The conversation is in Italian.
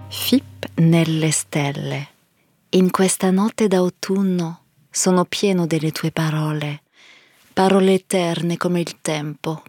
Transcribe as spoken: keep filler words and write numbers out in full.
Fip nelle stelle, in questa notte d'autunno sono pieno delle tue parole, parole eterne come il tempo